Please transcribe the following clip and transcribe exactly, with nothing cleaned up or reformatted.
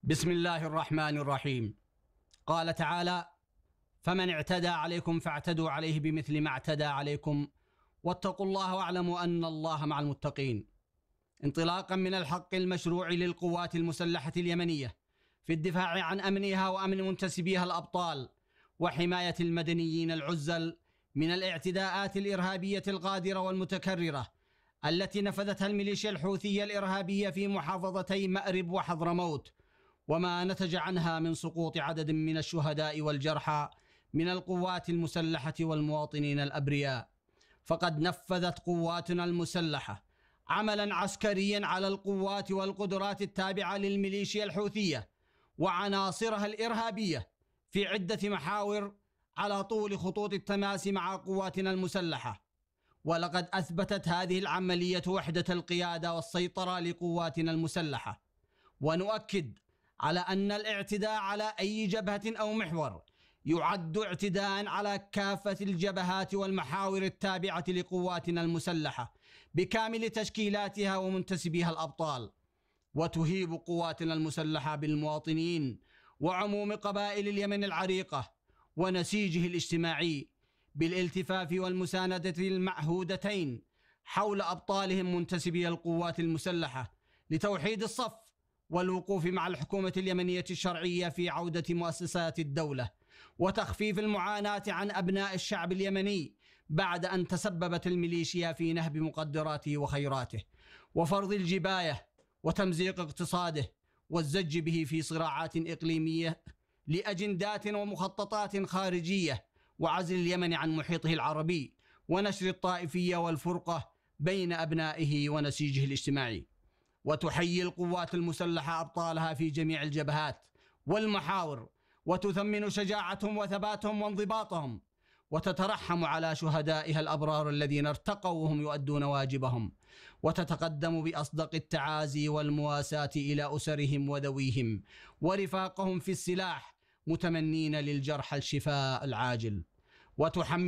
بسم الله الرحمن الرحيم. قال تعالى: فمن اعتدى عليكم فاعتدوا عليه بمثل ما اعتدى عليكم واتقوا الله واعلموا أن الله مع المتقين. انطلاقا من الحق المشروع للقوات المسلحة اليمنية في الدفاع عن أمنها وأمن منتسبيها الأبطال وحماية المدنيين العزل من الاعتداءات الإرهابية الغادرة والمتكررة التي نفذتها الميليشيا الحوثية الإرهابية في محافظتي مأرب وحضرموت، وما نتج عنها من سقوط عدد من الشهداء والجرحى من القوات المسلحة والمواطنين الأبرياء. فقد نفذت قواتنا المسلحة عملا عسكريا على القوات والقدرات التابعة للميليشيا الحوثية وعناصرها الإرهابية في عدة محاور على طول خطوط التماس مع قواتنا المسلحة، ولقد أثبتت هذه العملية وحدة القيادة والسيطرة لقواتنا المسلحة. ونؤكد على أن الاعتداء على أي جبهة أو محور يعد اعتداء على كافة الجبهات والمحاور التابعة لقواتنا المسلحة بكامل تشكيلاتها ومنتسبيها الأبطال، وتهيب قواتنا المسلحة بالمواطنين وعموم قبائل اليمن العريقة ونسيجه الاجتماعي بالالتفاف والمساندة المعهودتين حول أبطالهم منتسبي القوات المسلحة لتوحيد الصف والوقوف مع الحكومة اليمنية الشرعية في عودة مؤسسات الدولة وتخفيف المعاناة عن أبناء الشعب اليمني بعد أن تسببت الميليشيا في نهب مقدراته وخيراته وفرض الجباية وتمزيق اقتصاده والزج به في صراعات إقليمية لأجندات ومخططات خارجية وعزل اليمن عن محيطه العربي ونشر الطائفية والفرقة بين أبنائه ونسيجه الاجتماعي. وتحيي القوات المسلحة أبطالها في جميع الجبهات والمحاور وتثمن شجاعتهم وثباتهم وانضباطهم، وتترحم على شهدائها الأبرار الذين ارتقوا وهم يؤدون واجبهم، وتتقدم بأصدق التعازي والمواساة إلى أسرهم وذويهم ورفاقهم في السلاح، متمنين للجرحى الشفاء العاجل. وتحمل